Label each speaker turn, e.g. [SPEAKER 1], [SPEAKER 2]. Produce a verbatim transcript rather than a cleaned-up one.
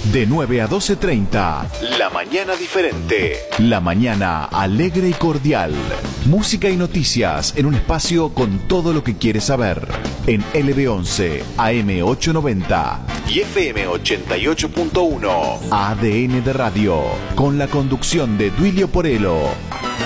[SPEAKER 1] De nueve a doce treinta, La Mañana Diferente. La mañana alegre y cordial. Música y noticias en un espacio con todo lo que quieres saber. En L B once, A M ochocientos noventa y F M ochenta y ocho punto uno. A D N de Radio. Con la conducción de Duilio Porello.